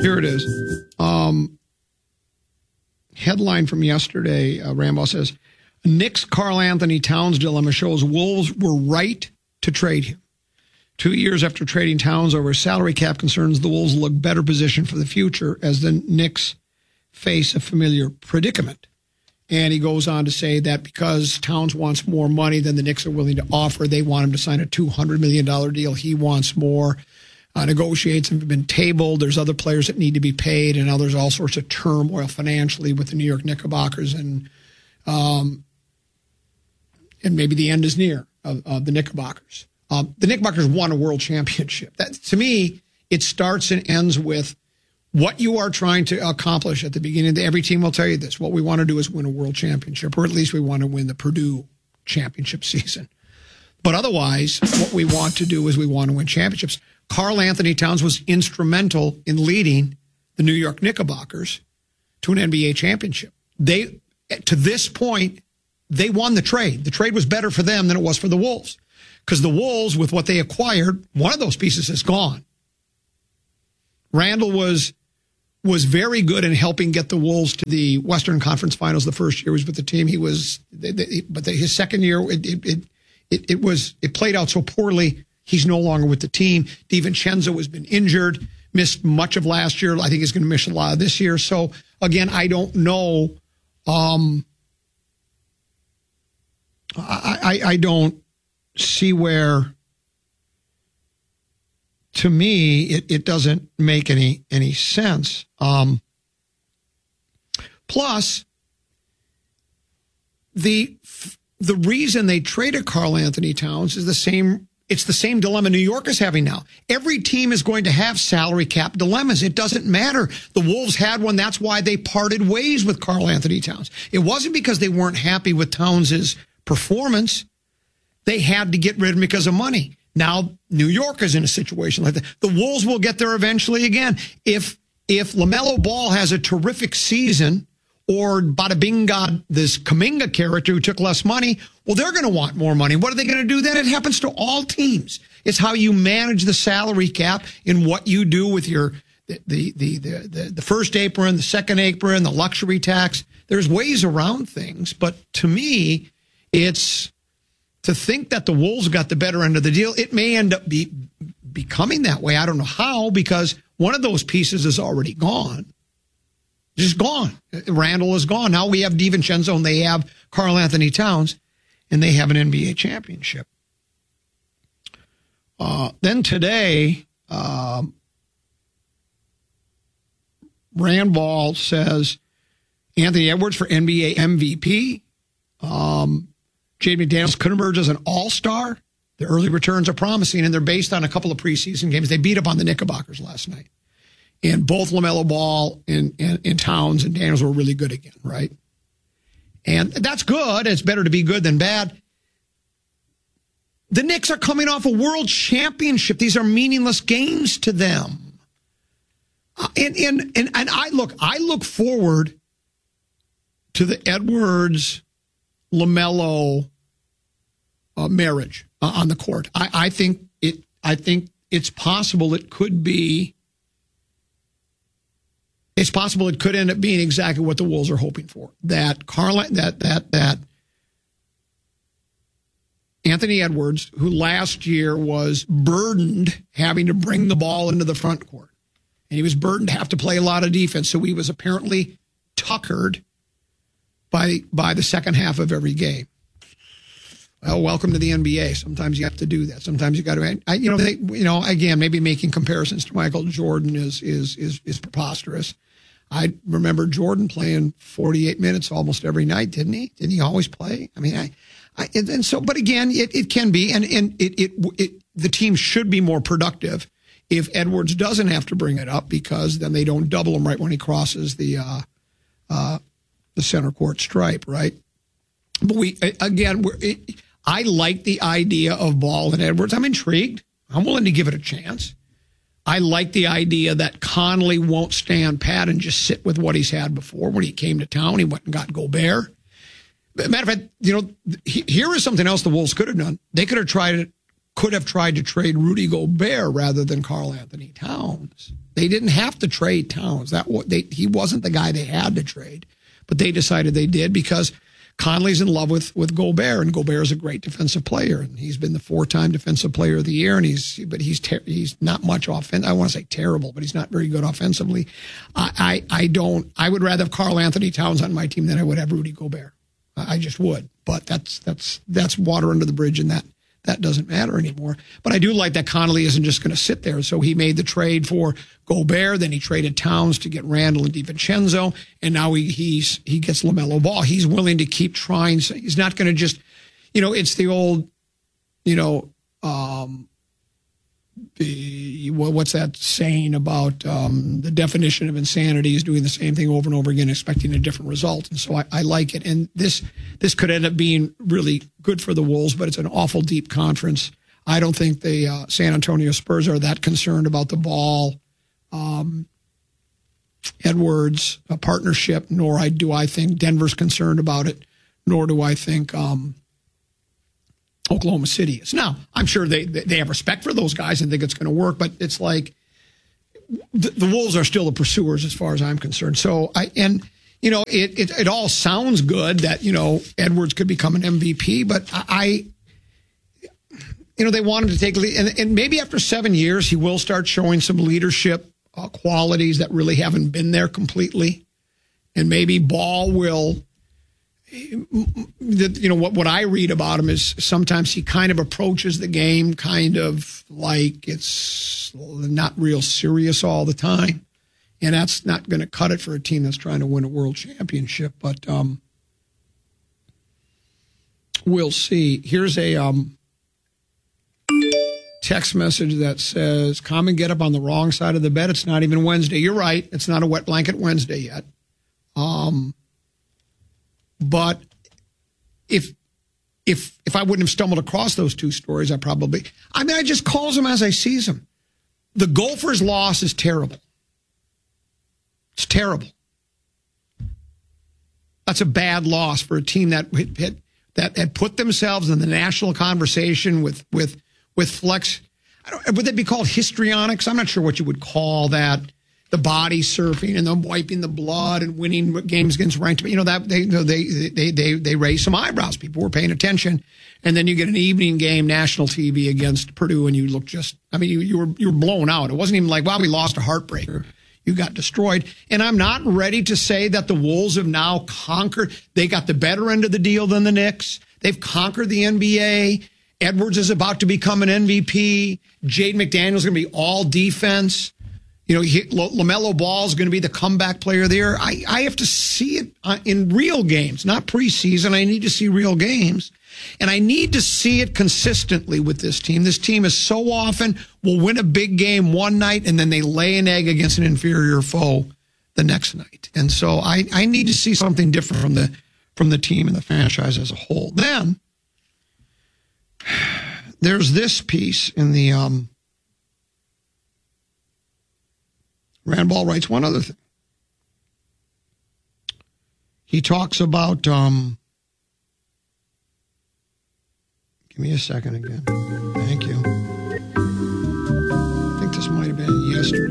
Here it is. Headline from yesterday, Rambo says, Knicks Karl Anthony Towns dilemma shows Wolves were right to trade him. 2 years after trading Towns over salary cap concerns, the Wolves look better positioned for the future as the Knicks face a familiar predicament. And he goes on to say that because Towns wants more money than the Knicks are willing to offer, they want him to sign a $200 million deal. He wants more. Negotiations have been tabled. There's other players that need to be paid, and now there's all sorts of turmoil financially with the New York Knickerbockers, and maybe the end is near of the Knickerbockers. The Knickerbockers won a world championship. That, to me, it starts and ends with what you are trying to accomplish at the beginning. Every team will tell you this. What we want to do is win a world championship, or at least we want to win the Purdue championship season. But otherwise, what we want to do is we want to win championships. Karl Anthony Towns was instrumental in leading the New York Knickerbockers to an NBA championship. To this point, they won the trade. The trade was better for them than it was for the Wolves, because the Wolves, with what they acquired, one of those pieces is gone. Randall was very good in helping get the Wolves to the Western Conference Finals the first year he was with the team. His second year, it played out so poorly. He's no longer with the team. DiVincenzo has been injured, missed much of last year. I think he's going to miss a lot of this year. So, again, I don't know. I don't see where, to me, it doesn't make any sense. Plus, the reason they traded Karl Anthony Towns is the same. It's the same dilemma New York is having now. Every team is going to have salary cap dilemmas. It doesn't matter. The Wolves had one. That's why they parted ways with Karl Anthony Towns. It wasn't because they weren't happy with Towns' performance. They had to get rid of him because of money. Now, New York is in a situation like that. The Wolves will get there eventually again. If LaMelo Ball has a terrific season, or Bada Bing got this Kuminga character who took less money, well, they're going to want more money. What are they going to do then? It happens to all teams. It's how you manage the salary cap in what you do with your the first apron, the second apron, the luxury tax. There's ways around things, but to me, it's to think that the Wolves got the better end of the deal. It may end up becoming that way. I don't know how, because one of those pieces is already gone. Just gone. Randall is gone. Now we have DiVincenzo and they have Karl Anthony Towns, and they have an NBA championship. Then today, Rand Ball says Anthony Edwards for NBA MVP. Jaden McDaniels could emerge as an all-star. The early returns are promising, and they're based on a couple of preseason games. They beat up on the Knickerbockers last night. And both LaMelo Ball and Towns and Daniels were really good again, right? And that's good. It's better to be good than bad. The Knicks are coming off a world championship. These are meaningless games to them. And I look forward to the Edwards LaMelo marriage on the court. I think it's possible it could be. It's possible it could end up being exactly what the Wolves are hoping for. That Anthony Edwards, who last year was burdened having to bring the ball into the front court, and he was burdened to have to play a lot of defense, so he was apparently tuckered by the second half of every game. Well, welcome to the NBA. Sometimes you have to do that. Sometimes you got to, again, maybe making comparisons to Michael Jordan is preposterous. I remember Jordan playing 48 minutes almost every night, didn't he? Didn't he always play? I mean, but again, it can be, and the team should be more productive if Edwards doesn't have to bring it up, because then they don't double him right when he crosses the center court stripe, right? But I like the idea of Ball and Edwards. I'm intrigued. I'm willing to give it a chance. I like the idea that Conley won't stand pat and just sit with what he's had before. When he came to town, he went and got Gobert. Matter of fact, here is something else the Wolves could have done. They could have tried could have tried to trade Rudy Gobert rather than Karl Anthony Towns. They didn't have to trade Towns. He wasn't the guy they had to trade, but they decided they did because Conley's in love with Gobert, and Gobert is a great defensive player, and he's been the 4-time defensive player of the year, and he's not much offense. I want to say terrible, but he's not very good offensively. I would rather have Karl Anthony Towns on my team than I would have Rudy Gobert. I just would, but that's water under the bridge, and that doesn't matter anymore. But I do like that Conley isn't just going to sit there. So he made the trade for Gobert, then he traded Towns to get Randall and DiVincenzo, and now he gets LaMelo Ball. He's willing to keep trying. So he's not going to just, it's the old, what's that saying about the definition of insanity is doing the same thing over and over again, expecting a different result. And so I like it. And this could end up being really good for the Wolves, but it's an awful deep conference. I don't think the San Antonio Spurs are that concerned about the Ball Edwards partnership, nor do I think Denver's concerned about it, nor do I think Oklahoma City is. Now, I'm sure they have respect for those guys and think it's going to work, but it's like the Wolves are still the pursuers as far as I'm concerned. So it all sounds good that, Edwards could become an MVP, but they want him to take lead. And maybe after 7 years, he will start showing some leadership qualities that really haven't been there completely. And maybe Ball will, what I read about him is sometimes he kind of approaches the game kind of like it's not real serious all the time. And that's not going to cut it for a team that's trying to win a world championship. But we'll see. Here's a text message that says, come and get up on the wrong side of the bed. It's not even Wednesday. You're right. It's not a wet blanket Wednesday yet. But if I wouldn't have stumbled across those two stories, I just calls them as I sees them. The Gophers' loss is terrible. It's terrible. That's a bad loss for a team that had put themselves in the national conversation with flex. Would that be called histrionics? I'm not sure what you would call that. The body surfing and them wiping the blood and winning games against ranked. They raised some eyebrows. People were paying attention, and then you get an evening game, national TV against Purdue, and you look you were blown out. It wasn't even like, wow, we lost a heartbreaker. You got destroyed. And I'm not ready to say that the Wolves have now conquered. They got the better end of the deal than the Knicks. They've conquered the NBA. Edwards is about to become an MVP. Jaden McDaniel's going to be all defense. LaMelo Ball is going to be the comeback player of the year. I have to see it in real games, not preseason. I need to see real games. And I need to see it consistently with this team. This team is so often will win a big game one night and then they lay an egg against an inferior foe the next night. And so I need to see something different from the team and the franchise as a whole. Then there's this piece in the Rand Ball writes one other thing. He talks about, give me a second again. Thank you. I think this might have been yesterday.